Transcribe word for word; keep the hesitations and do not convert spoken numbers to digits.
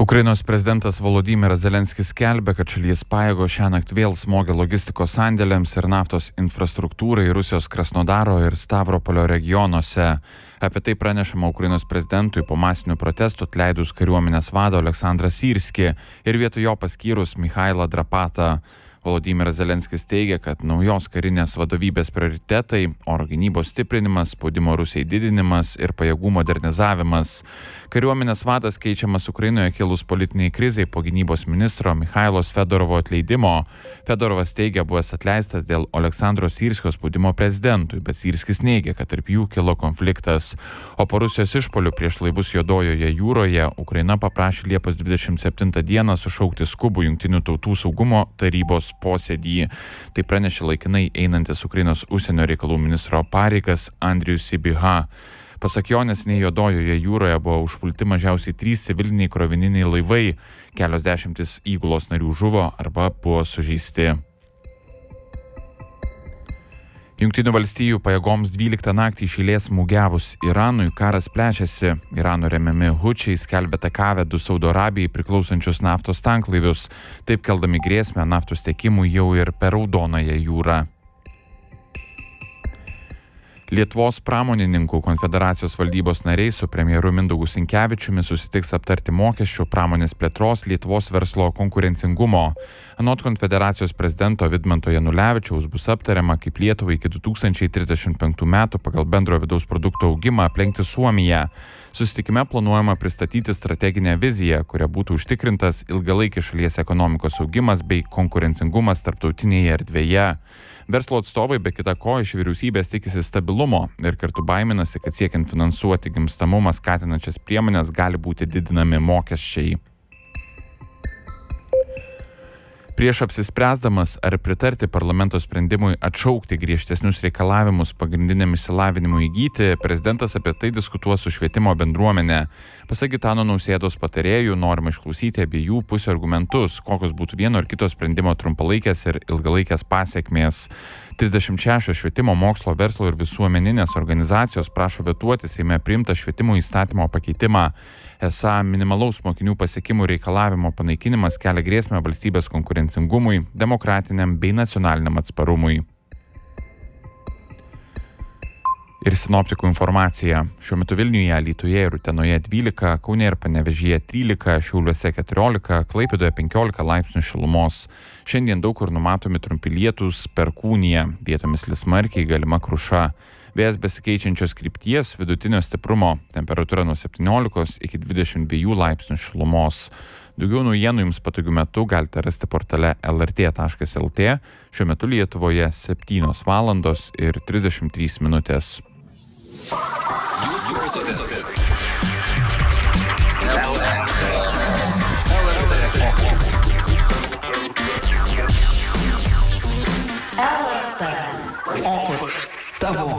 Ukrainos prezidentas Volodymyras Zelenskis skelbia, kad šalies pajėgos šiąnakt vėl smogė logistikos sandėliams ir naftos infrastruktūrai Rusijos Krasnodaro ir Stavropolio regionuose. Apie tai pranešama Ukrainos prezidentui po masinių protestų atleidus kariuomenės vadą Oleksandrą Syrskį ir vietoj jo paskyrus Michailą Drapatą. Volodymyras Zelenskis teigia, kad naujos karinės vadovybės prioritetai – oro gynybos stiprinimas, spaudimo Rusijai didinimas ir pajėgų modernizavimas. Kariuomenės vadas keičiamas Ukrainoje kilus politiniai krizai po gynybos ministro Michailos Fedorovo atleidimo. Fedorovas teigia, buvęs atleistas dėl Oleksandro Syrskio spaudimo prezidentui, bet Syrskis neigia, kad tarp jų kilo konfliktas. O po Rusijos išpuolių prieš laivus Juodojoje jūroje Ukraina paprašė Liepos dvidešimt septintą dieną sušaukti skubų Jungtinių tautų saugumo tarybos posėdį. Tai pranešė laikinai einantis Ukrainos užsienio reikalų ministro pareigas Andrius Sybiha. Pasak jo, neseniai Juodojoje jūroje buvo užpulti mažiausiai trys civiliniai krovininiai laivai, kelios dešimtis įgulos narių žuvo arba buvo sužeisti. Jungtinių valstijų pajėgoms dvyliktą naktį iš eilės smūgiavus Iranui karas plečiasi. Irano remiami hučiai skelbia atakavę du Saudo Arabijai priklausančius naftos tanklaivius, taip keldami grėsmę naftos tiekimui jau ir per Raudonąją jūrą. Lietuvos pramonininkų konfederacijos valdybos nariai su premjeru Mindaugu Sinkevičiumi susitiks aptarti mokesčių, pramonės plėtros, Lietuvos verslo konkurencingumo. Anot konfederacijos prezidento Vidmanto Janulevičiaus bus aptariama, kaip Lietuvai iki du tūkstančiai trisdešimt penktų metų pagal bendro vidaus produkto augimą aplenkti Suomiją. Susitikime planuojama pristatyti strateginę viziją, kuria būtų užtikrintas ilgalaikis šalies ekonomikos augimas bei konkurencingumas tarptautinėje erdvėje. Verslo atstovai be kita ko iš vyriausybės tikisi stabilumo ir kartu baiminasi, kad siekiant finansuoti gimstamumą skatinančias priemonės gali būti didinami mokesčiai. Prieš apsispręsdamas ar pritarti parlamento sprendimui atšaukti griežtesnius reikalavimus pagrindiniam išsilavinimui įgyti, prezidentas apie tai diskutuos su švietimo bendruomenė. Pasak Gitano Nausėdos patarėjų, norima išklausyti abiejų pusių argumentus, kokios būtų vieno ar kito sprendimo trumpalaikės ir ilgalaikės pasiekmės. trisdešimt šešios švietimo, mokslo, verslo ir visuomeninės organizacijos prašo vetuoti Seime priimtą švietimo įstatymo pakeitimą. Esą minimalaus mokinių pasiekimų reikalavimo panaikinimas kelia grėsmę valstybės konkurencingumui, demokratiniam bei nacionaliniam atsparumui. Ir sinoptikų informacija. Šiuo metu Vilniuje, Alytuje ir Utenoje dvylika, Kaune ir Panevėžyje trylika, Šiauliuose keturiolika, Klaipėdoje penkiolika laipsnių šilumos. Šiandien daug kur numatomi trumpi lietūs, perkūnija, vietomis lis smarkiai, galima kruša. Vėjas besikeičiančios krypties, vidutinio stiprumo, temperatūra nuo septyniolikos iki dvidešimt dviejų laipsnių šilumos. Daugiau naujienų jums patogiu metu galite rasti portale el er tė taškas el tė. Šiuo metu Lietuvoje septynios valandos ir trisdešimt trys minutės. Jūs klausotės el er tė Opus. Tavo